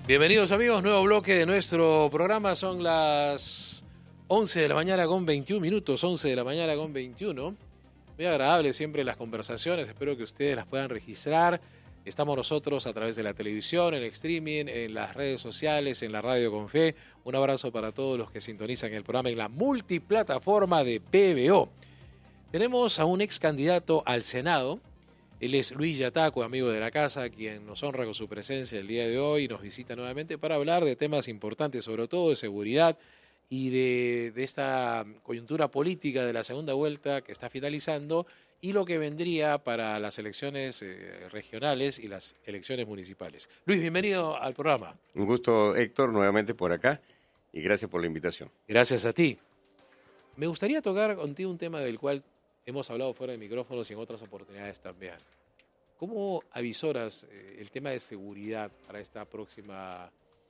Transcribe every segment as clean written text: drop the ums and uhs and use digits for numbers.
Bienvenidos amigos, nuevo bloque de nuestro programa, son las 11 de la mañana con 21 minutos, 11 de la mañana con 21. Muy agradable siempre las conversaciones, espero que ustedes las puedan registrar. Estamos nosotros a través de la televisión, en streaming, en las redes sociales, en la radio con fe. Un abrazo para todos los que sintonizan el programa en la multiplataforma de PBO. Tenemos a un ex candidato al Senado. Él es Luis Yataco, amigo de la casa, quien nos honra con su presencia el día de hoy y nos visita nuevamente para hablar de temas importantes, sobre todo de seguridad y de esta coyuntura política de la segunda vuelta que está finalizando y lo que vendría para las elecciones regionales y las elecciones municipales. Luis, bienvenido al programa. Un gusto, Héctor, nuevamente por acá y gracias por la invitación. Gracias a ti. Me gustaría tocar contigo un tema del cual hemos hablado fuera de micrófonos y en otras oportunidades también. ¿Cómo avisoras el tema de seguridad para esta próxima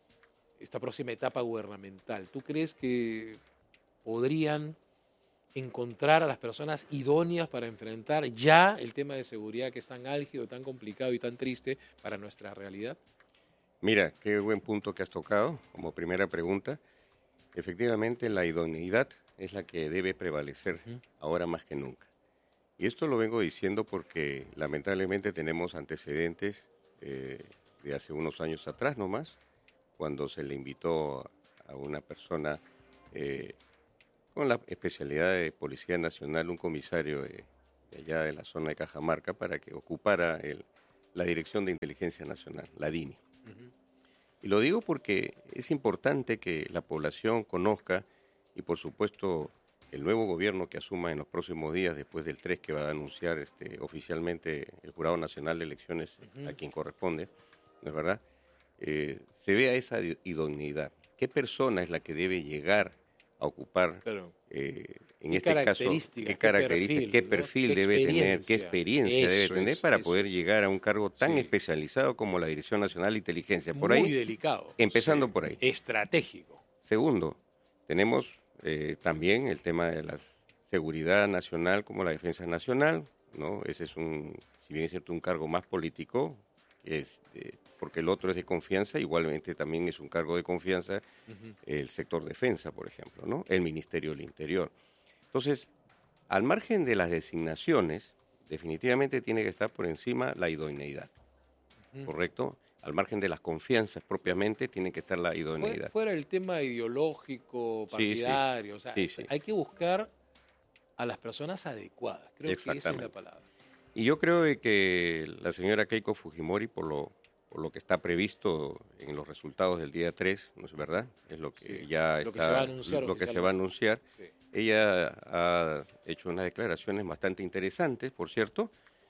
etapa gubernamental? ¿Tú crees que podrían encontrar a las personas idóneas para enfrentar ya el tema de seguridad que es tan álgido, tan complicado y tan triste para nuestra realidad? Mira, qué buen punto que has tocado como primera pregunta. Efectivamente, la idoneidad es la que debe prevalecer ahora más que nunca. Y esto lo vengo diciendo porque lamentablemente tenemos antecedentes de hace unos años atrás nomás, cuando se le invitó a una persona con la especialidad de Policía Nacional, un comisario de allá de la zona de Cajamarca, para que ocupara la Dirección de Inteligencia Nacional, la DINI. Y lo digo porque es importante que la población conozca y por supuesto el nuevo gobierno que asuma en los próximos días, después del 3 que va a anunciar oficialmente el Jurado Nacional de Elecciones a quien corresponde, ¿no es verdad? Se vea esa idoneidad. ¿Qué persona es la que debe llegar a ocupar, en este caso, qué características, qué perfil debe tener, qué experiencia debe tener para poder llegar a un cargo tan especializado como la Dirección Nacional de Inteligencia? Por Muy ahí, delicado. empezando por ahí. Estratégico. Segundo, tenemos también el tema de la seguridad nacional como la defensa nacional, ¿no? Ese es si bien es cierto, un cargo más político, porque el otro es de confianza, igualmente también es un cargo de confianza el sector defensa, por ejemplo, ¿no? El Ministerio del Interior. Entonces, al margen de las designaciones, definitivamente tiene que estar por encima la idoneidad, ¿correcto? Al margen de las confianzas propiamente, tiene que estar la idoneidad. Fuera el tema ideológico, partidario, hay que buscar a las personas adecuadas, creo que esa es la palabra. Y yo creo que la señora Keiko Fujimori, por lo que está previsto en los resultados del día 3, ¿no es verdad? Es lo que ya está, lo que se va a anunciar. Sí. Ella ha hecho unas declaraciones bastante interesantes, por cierto,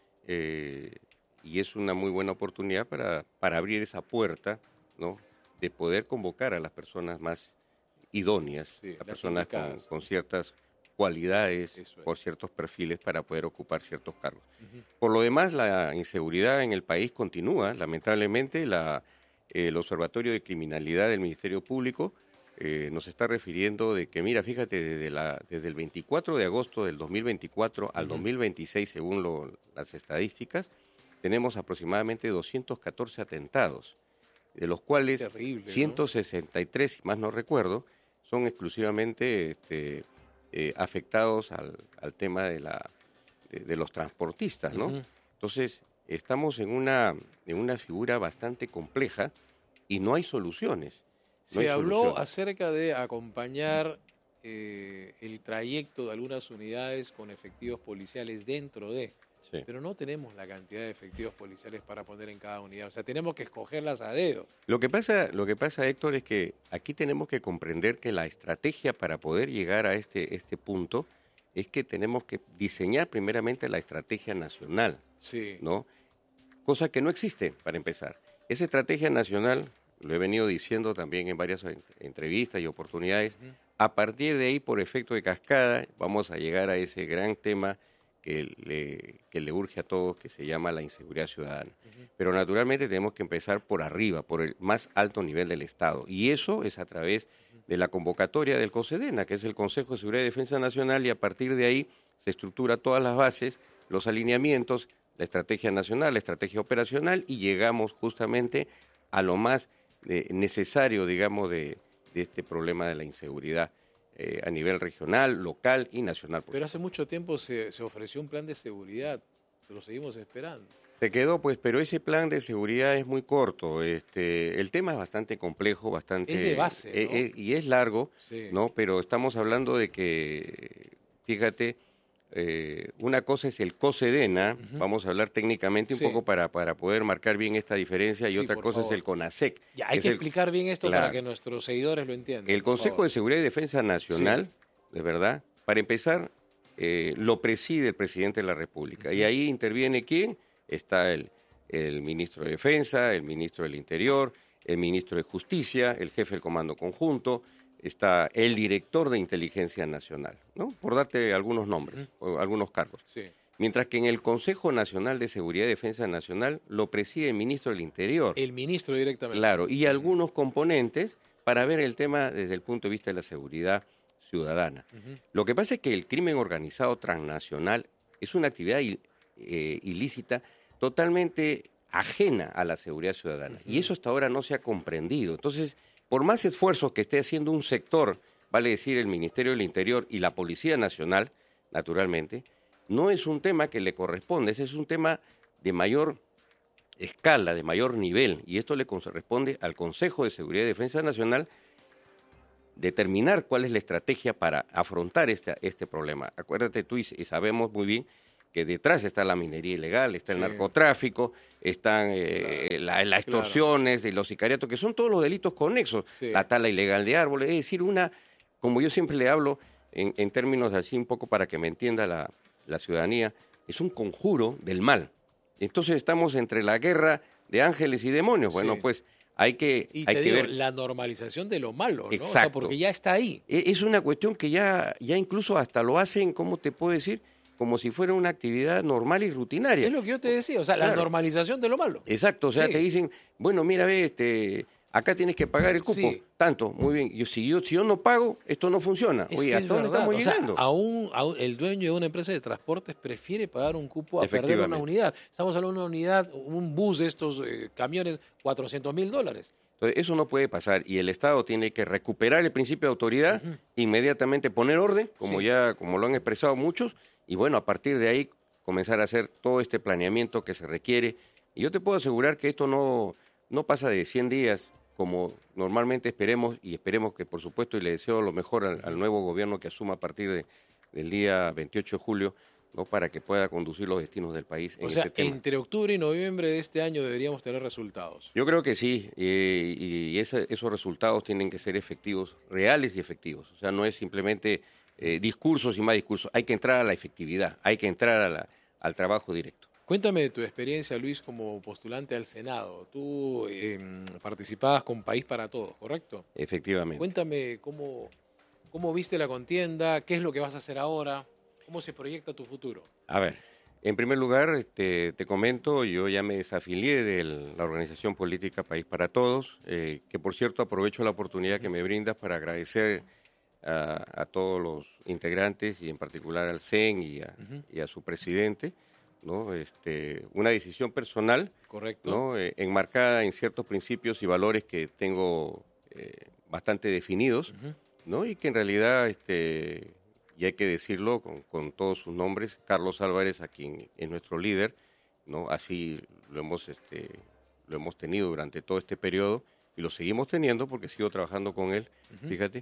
y es una muy buena oportunidad para abrir esa puerta, ¿no? De poder convocar a las personas más idóneas, a personas con ciertas cualidades, por ciertos perfiles para poder ocupar ciertos cargos. Por lo demás, la inseguridad en el país continúa. Lamentablemente, el Observatorio de Criminalidad del Ministerio Público nos está refiriendo de que, mira, fíjate, desde el 24 de agosto del 2024 al 2026, según las estadísticas, tenemos aproximadamente 214 atentados, de los cuales terrible, 163, si más no recuerdo, son exclusivamente afectados al tema de los transportistas, ¿no? Entonces, estamos en una figura bastante compleja y no hay soluciones. Se habló acerca de acompañar el trayecto de algunas unidades con efectivos policiales dentro de... Sí. Pero no tenemos la cantidad de efectivos policiales para poner en cada unidad. O sea, tenemos que escogerlas a dedo. Lo que pasa, Héctor, es que aquí tenemos que comprender que la estrategia para poder llegar a este punto es que tenemos que diseñar primeramente la estrategia nacional, ¿no? Cosa que no existe, para empezar. Esa estrategia nacional, lo he venido diciendo también en varias entrevistas y oportunidades, a partir de ahí, por efecto de cascada, vamos a llegar a ese gran tema que le urge a todos, que se llama la inseguridad ciudadana. Pero naturalmente tenemos que empezar por arriba, por el más alto nivel del Estado. Y eso es a través de la convocatoria del COSEDENA, que es el Consejo de Seguridad y Defensa Nacional, y a partir de ahí se estructura todas las bases, los alineamientos, la estrategia nacional, la estrategia operacional, y llegamos justamente a lo más necesario, digamos, de este problema de la inseguridad a nivel regional, local y nacional. Pero hace mucho tiempo se ofreció un plan de seguridad, lo seguimos esperando. Se quedó, pues, pero ese plan de seguridad es muy corto. El tema es bastante complejo, bastante... Es de base, ¿no? Y es largo, sí. ¿no? Pero estamos hablando de que, fíjate, una cosa es el COSEDENA, vamos a hablar técnicamente un poco para poder marcar bien esta diferencia, y otra cosa es el CONASEC. Ya, hay que explicar bien esto para que nuestros seguidores lo entiendan. El Consejo de Seguridad y Defensa Nacional, de verdad, para empezar, lo preside el presidente de la República. Y ahí interviene ¿quién? Está el ministro de Defensa, el ministro del Interior, el ministro de Justicia, el jefe del Comando Conjunto, está el director de Inteligencia Nacional, ¿no? Por darte algunos nombres, o algunos cargos. Sí. Mientras que en el Consejo Nacional de Seguridad y Defensa Nacional lo preside el ministro del Interior. El ministro directamente. Claro, y algunos componentes para ver el tema desde el punto de vista de la seguridad ciudadana. Lo que pasa es que el crimen organizado transnacional es una actividad ilícita totalmente ajena a la seguridad ciudadana. Y eso hasta ahora no se ha comprendido. Entonces, por más esfuerzos que esté haciendo un sector, vale decir el Ministerio del Interior y la Policía Nacional, naturalmente, no es un tema que le corresponde, ese es un tema de mayor escala, de mayor nivel, y esto le corresponde al Consejo de Seguridad y Defensa Nacional determinar cuál es la estrategia para afrontar este problema. Acuérdate tú, y sabemos muy bien que detrás está la minería ilegal, está el narcotráfico, están las extorsiones, los sicariatos, que son todos los delitos conexos, la tala ilegal de árboles, es decir, como yo siempre le hablo en términos así un poco para que me entienda la ciudadanía, es un conjuro del mal. Entonces estamos entre la guerra de ángeles y demonios. Bueno, pues hay que ver la normalización de lo malo, ¿no? Exacto. O sea, porque ya está ahí. Es una cuestión que ya incluso hasta lo hacen, ¿cómo te puedo decir? Como si fuera una actividad normal y rutinaria. Es lo que yo te decía, o sea, la normalización de lo malo. Exacto, o sea, te dicen, bueno, mira, acá tienes que pagar el cupo, tanto, muy bien. Si yo no pago, esto no funciona. Oye, ¿hasta dónde estamos llegando? Aún el dueño de una empresa de transportes prefiere pagar un cupo a perder una unidad. Estamos hablando de una unidad, un bus de estos camiones, $400,000. Entonces, eso no puede pasar, y el Estado tiene que recuperar el principio de autoridad, inmediatamente poner orden, como lo han expresado muchos, y bueno, a partir de ahí comenzar a hacer todo este planeamiento que se requiere. Y yo te puedo asegurar que esto no pasa de 100 días, como normalmente esperemos que, por supuesto, y le deseo lo mejor al nuevo gobierno que asuma a partir del día 28 de julio, ¿no? Para que pueda conducir los destinos del país en este tema. Entre octubre y noviembre de este año deberíamos tener resultados. Yo creo que sí, y esos resultados tienen que ser efectivos, reales y efectivos. O sea, no es simplemente discursos y más discursos. Hay que entrar a la efectividad, hay que entrar al trabajo directo. Cuéntame de tu experiencia, Luis, como postulante al Senado. Tú participabas con País para Todos, ¿correcto? Efectivamente. Cuéntame cómo viste la contienda, qué es lo que vas a hacer ahora, cómo se proyecta tu futuro. A ver, en primer lugar, te comento, yo ya me desafilié de la organización política País para Todos, que por cierto aprovecho la oportunidad que me brindas para agradecer a todos los integrantes y en particular al CEN y a su presidente, ¿no? Una decisión personal, correcto, ¿no? Enmarcada en ciertos principios y valores que tengo bastante definidos, ¿no? Y que en realidad, y hay que decirlo con todos sus nombres, Carlos Álvarez, a quien es nuestro líder, ¿no? Así lo hemos tenido durante todo este periodo y lo seguimos teniendo porque sigo trabajando con él, fíjate,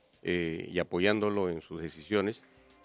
y apoyándolo en sus decisiones.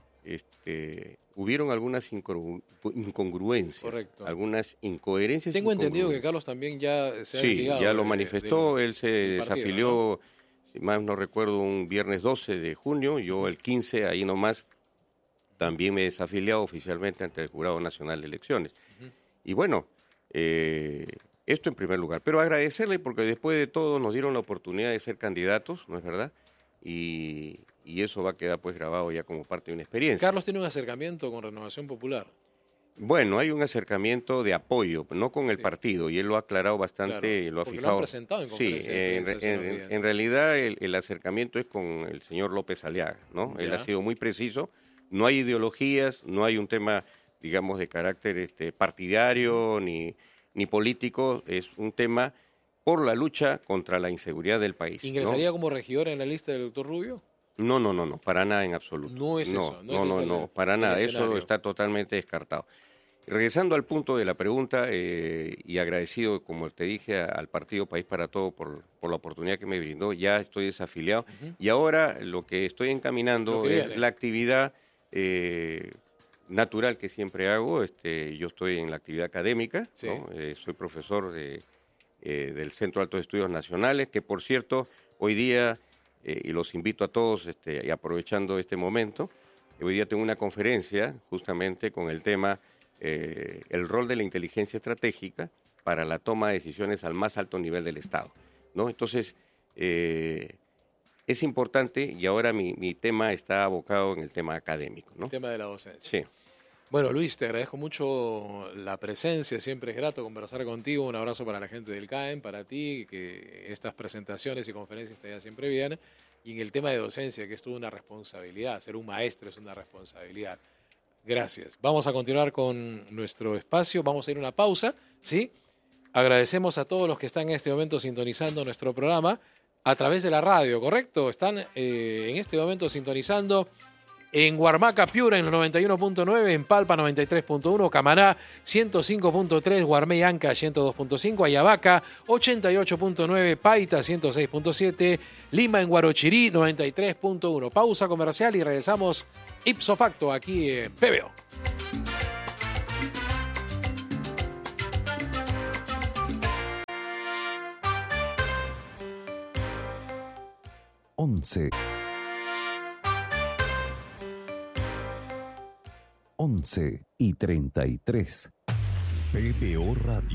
Hubieron algunas incongruencias, correcto, algunas incoherencias. Tengo entendido que Carlos también ya se ha desligado. Sí, ya lo manifestó, él se desafilió, ¿no? Si más no recuerdo, un viernes 12 de junio, yo el 15, ahí nomás, también me he desafiliado oficialmente ante el Jurado Nacional de Elecciones. Y bueno, esto en primer lugar, pero agradecerle porque después de todo nos dieron la oportunidad de ser candidatos, ¿no es verdad? Y eso va a quedar pues grabado ya como parte de una experiencia. Carlos tiene un acercamiento con Renovación Popular. Bueno, hay un acercamiento de apoyo, no con el partido, y él lo ha aclarado bastante, claro, lo ha fijado. Lo han presentado en conferencia de prensa en realidad el acercamiento es con el señor López Aliaga, ¿no? Ya. Él ha sido muy preciso, no hay ideologías, no hay un tema, digamos, de carácter partidario ni político, es un tema por la lucha contra la inseguridad del país. ¿Ingresaría como regidor en la lista del doctor Rubio? No, para nada en absoluto. No es eso. No, para nada. Eso está totalmente descartado. Regresando al punto de la pregunta, y agradecido, como te dije, al partido País para Todo por la oportunidad que me brindó, ya estoy desafiliado. Y ahora lo que estoy encaminando es la actividad natural que siempre hago. Yo estoy en la actividad académica, sí. ¿No? Soy profesor del Centro de Altos Estudios Nacionales, que por cierto, hoy día, y los invito a todos, y aprovechando este momento, hoy día tengo una conferencia justamente con el tema el rol de la inteligencia estratégica para la toma de decisiones al más alto nivel del Estado, ¿no? Entonces, es importante, y ahora mi tema está abocado en el tema académico, ¿no? El tema de la docencia. Sí. Bueno, Luis, te agradezco mucho la presencia, siempre es grato conversar contigo. Un abrazo para la gente del CAEM, para ti, que estas presentaciones y conferencias te vayan siempre bien. Y en el tema de docencia, que es toda una responsabilidad, ser un maestro es una responsabilidad. Gracias. Vamos a continuar con nuestro espacio, vamos a ir a una pausa, ¿sí? Agradecemos a todos los que están en este momento sintonizando nuestro programa a través de la radio, ¿correcto? Están en este momento sintonizando en Huarmaca, Piura en los 91.9, en Palpa 93.1, Camaná 105.3, Guarmey Anca 102.5, Ayabaca 88.9, Paita 106.7, Lima en Guarochirí 93.1. Pausa comercial y regresamos ipso facto aquí en PBO. Once y 33. PBO Radio.